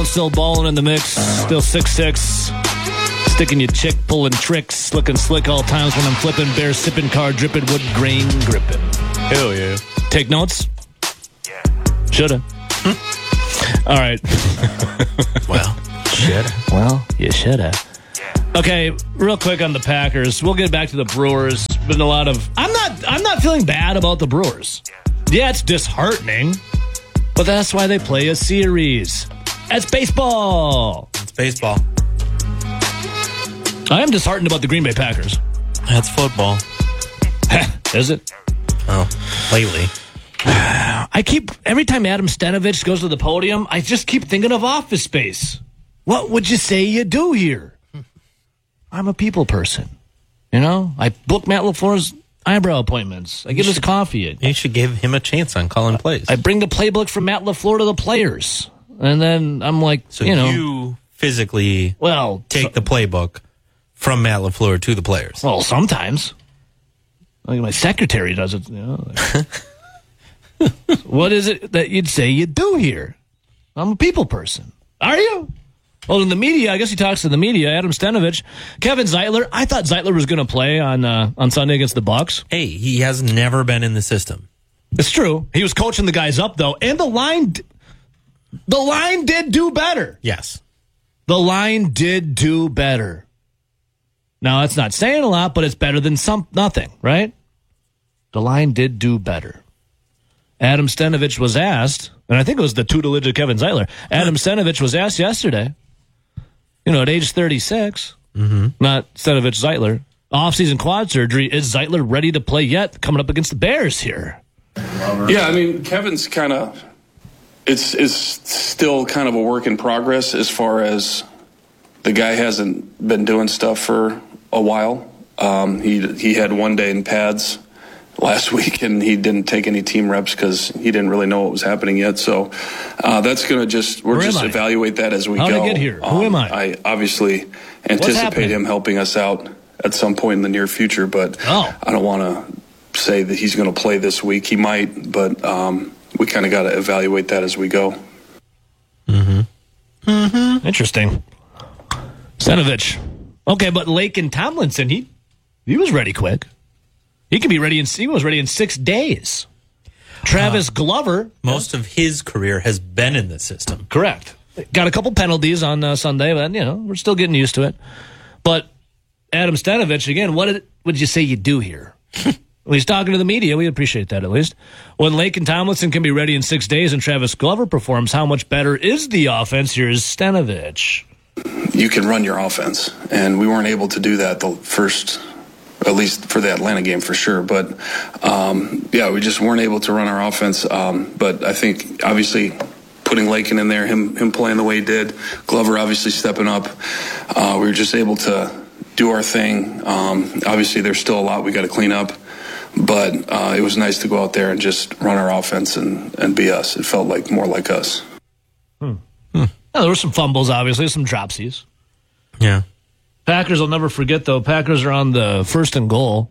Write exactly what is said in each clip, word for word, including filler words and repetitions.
balling, still balling in the mix. Still six six. Sticking your chick, pulling tricks. Looking slick all times when I'm flipping. Bear sipping, car dripping, wood grain gripping. Hell yeah. Take notes? Yeah. Shoulda. All right. Well, shoulda. Well, you shoulda. Okay, real quick on the Packers. We'll get back to the Brewers. Been a lot of. I'm not. I'm not feeling bad about the Brewers. Yeah, it's disheartening, but that's why they play a series. It's baseball. It's baseball. I am disheartened about the Green Bay Packers. That's football. Is it? Oh, lately. I keep every time Adam Stenavich goes to the podium, I just keep thinking of Office Space. What would you say you do here? I'm a people person. You know, I book Matt LaFleur's eyebrow appointments. I give his coffee. You should give him a chance on calling plays. I bring the playbook from Matt LaFleur to the players. And then I'm like, so you know. you physically well, take so, the playbook from Matt LaFleur to the players. Well, sometimes. Like my secretary does it. You know, like. What is it that you'd say you do here? I'm a people person. Are you? Well, in the media, I guess he talks to the media. Adam Stenavich, Kevin Zeitler. I thought Zeitler was going to play on uh, on Sunday against the Bucks. Hey, he has never been in the system. It's true. He was coaching the guys up though, and the line, the line did do better. Yes, the line did do better. Now that's not saying a lot, but it's better than some nothing, right? The line did do better. Adam Stenavich was asked, and I think it was the tutelage of Kevin Zeitler. Adam Stenavich was asked yesterday. You know, at age thirty-six, mm-hmm. not Stenavich, Zeitler, off-season quad surgery. Is Zeitler ready to play yet? Coming up against the Bears here. Yeah, I mean, Kevin's kind of, it's, it's still kind of a work in progress as far as the guy hasn't been doing stuff for a while. Um, he he had one day in pads last week, and he didn't take any team reps because he didn't really know what was happening yet. So uh, that's going to just, we're Where just I? evaluate that as we How go. How'd I get here? Um, Who am I? I obviously anticipate him helping us out at some point in the near future, but oh. I don't want to say that he's going to play this week. He might, but um, we kind of got to evaluate that as we go. Mm-hmm. Mm-hmm. Interesting. Stenavich. Okay, but Lake and Tomlinson, he he was ready quick. He can be ready in he was ready in six days. Travis uh, Glover. Most of his career has been in the system. Correct. Got a couple penalties on uh, Sunday, but you know we're still getting used to it. But Adam Stenavich again. What did would you say you do here? Well, he's talking to the media. We appreciate that at least. When Lake and Tomlinson can be ready in six days and Travis Glover performs, how much better is the offense? Here's Stenavich. You can run your offense, and we weren't able to do that the first, at least for the Atlanta game for sure. But, um, yeah, we just weren't able to run our offense. Um, but I think, obviously, putting Lakin in there, him him playing the way he did, Glover obviously stepping up, uh, we were just able to do our thing. Um, obviously, there's still a lot we got to clean up. But uh, it was nice to go out there and just run our offense and, and be us. It felt like more like us. Hmm. Hmm. Yeah, there were some fumbles, obviously, some dropsies. Yeah. Packers will never forget, though. Packers are on the first and goal.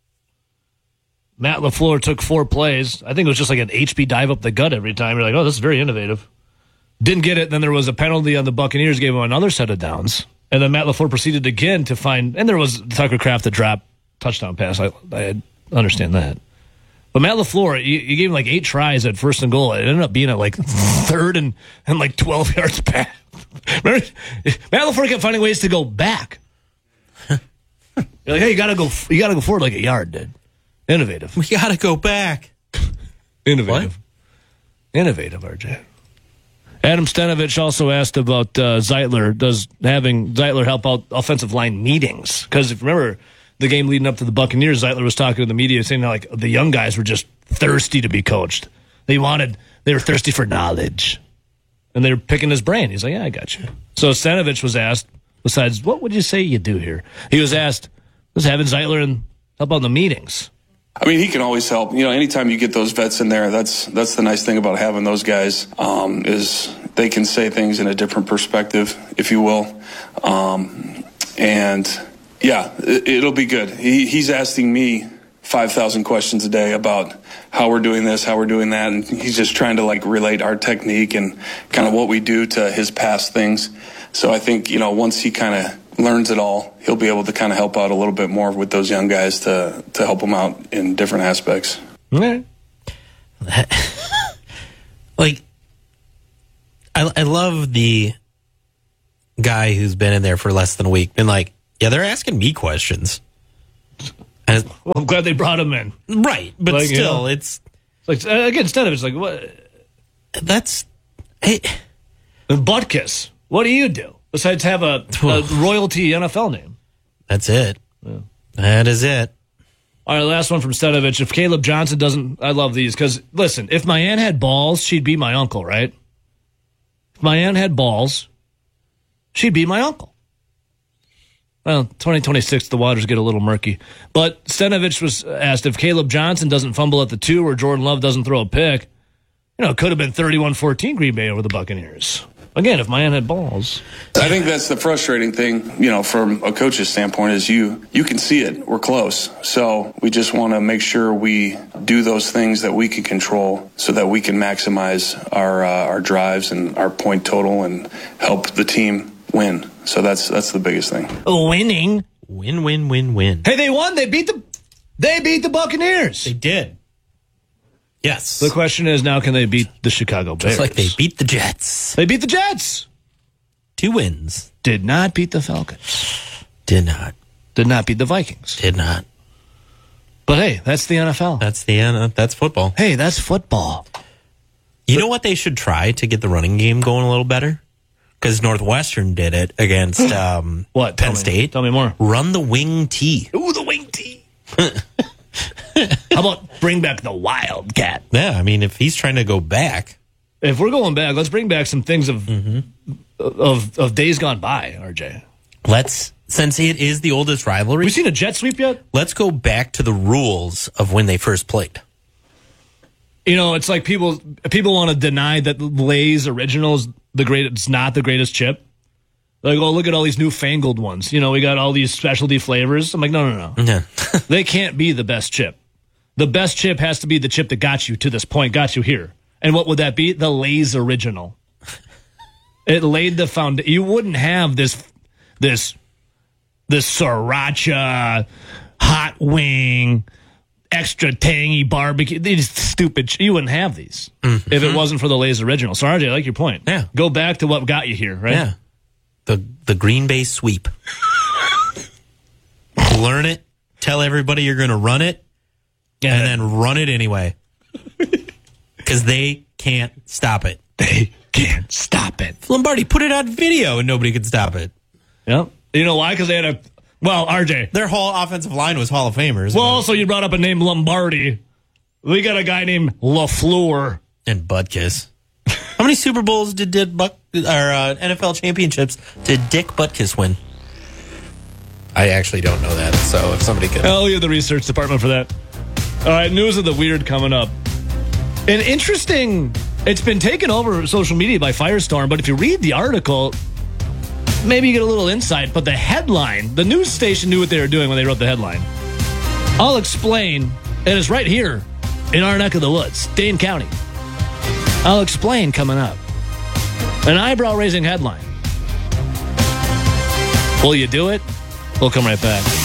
Matt LaFleur took four plays. I think it was just like an H P dive up the gut every time. You're like, oh, this is very innovative. Didn't get it. Then there was a penalty on the Buccaneers, gave him another set of downs. And then Matt LaFleur proceeded again to find, and there was Tucker Kraft that dropped touchdown pass. I, I understand that. But Matt LaFleur, you, you gave him like eight tries at first and goal. It ended up being at like third and, and like twelve yards back. Remember, Matt LaFleur kept finding ways to go back. You're like, hey, you gotta go, you gotta go forward like a yard, dude. Innovative. We gotta go back. Innovative. What? Innovative, R J. Adam Stenavich also asked about uh, Zeitler. Does having Zeitler help out offensive line meetings? Because if you remember the game leading up to the Buccaneers, Zeitler was talking to the media saying how, like, the young guys were just thirsty to be coached. They wanted, they were thirsty for knowledge. And they were picking his brain. He's like, yeah, I got you. So Stenavich was asked, besides, what would you say you do here? He was asked, does having Zeitler and help out in the meetings? I mean, he can always help. You know, anytime you get those vets in there, that's that's the nice thing about having those guys, um, is they can say things in a different perspective, if you will. Um, and, yeah, it, it'll be good. He, he's asking me five thousand questions a day about how we're doing this, how we're doing that. And he's just trying to like relate our technique and kind of what we do to his past things. So I think, you know, once he kind of learns it all, he'll be able to kind of help out a little bit more with those young guys to, to help them out in different aspects. Okay. Like, I, I love the guy who's been in there for less than a week. And like, yeah, they're asking me questions. And, Well, I'm glad they brought him in. right. But Like, you still, know. it's, Like uh, again, instead of it's like what that's, hey, Butkus. What do you do besides have a, a royalty N F L name? that's it. That is it. All right, last one from Stenovich. If Caleb Johnson doesn't, I love these because listen, if my aunt had balls, she'd be my uncle, right? If my aunt had balls, she'd be my uncle. Well, twenty twenty-six, the waters get a little murky. But Stenovich was asked if Caleb Johnson doesn't fumble at the two or Jordan Love doesn't throw a pick, you know, it could have been thirty-one fourteen Green Bay over the Buccaneers. Again, if my aunt had balls. I think that's the frustrating thing, you know, from a coach's standpoint is you you can see it. We're close. So we just want to make sure we do those things that we can control so that we can maximize our uh, our drives and our point total and help the team win. So that's that's the biggest thing. Winning. Win, win, win, win. Hey, they won. They beat the they beat the Buccaneers. They did. Yes. The question is now, can they beat the Chicago Bears? Just like they beat the Jets. They beat the Jets. Two wins. Did not beat the Falcons. Did not. Did not beat the Vikings. Did not. But hey, that's the N F L. That's the uh, that's football. Hey, that's football. You know what they should try to get the running game going a little better? Because Northwestern did it against um, What? Penn Tell me- State. Tell me more. Run the wing T. Ooh, the wing T. How about bring back the Wildcat? Yeah, I mean, if he's trying to go back, If we're going back, let's bring back some things of Mm-hmm. of of days gone by, R J. let's, since it is the oldest rivalry, We seen a jet sweep yet? let's go back to the rules of when they first played. You know, it's like people people want to deny that Lay's original is the great. It's not the greatest chip. Like, oh, look at all these newfangled ones. You know, we got all these specialty flavors. I'm like, no, no, no. Yeah. They can't be the best chip. The best chip has to be the chip that got you to this point, got you here. And what would that be? The Lay's original. It laid the foundation. You wouldn't have this, this, this sriracha, hot wing, extra tangy barbecue. These stupid. You wouldn't have these mm-hmm. if it wasn't for the Lay's original. So R J, I like your point. Yeah. Go back to what got you here, right? Yeah. The the Green Bay sweep. Learn it. Tell everybody you're going to run it. Yeah. And then run it anyway. Because they can't stop it. They can't stop it. Lombardi put it on video and nobody could stop it. Yep. You know why? Because they had a. Well, R J. Their whole offensive line was Hall of Famers. Well, also, you brought up a name, Lombardi. We got a guy named LaFleur. And Butkus. How many Super Bowls did, did Buck, or uh, N F L championships did Dick Butkus win? I actually don't know that, so if somebody could. Oh, you have the research department for that. All right, news of the weird coming up. An interesting, it's been taken over social media by Firestorm, but if you read the article, maybe you get a little insight, but the headline, the news station knew what they were doing when they wrote the headline. I'll explain, and it's right here in our neck of the woods, Dane County. I'll explain coming up. An eyebrow-raising headline. Will you do it? We'll come right back.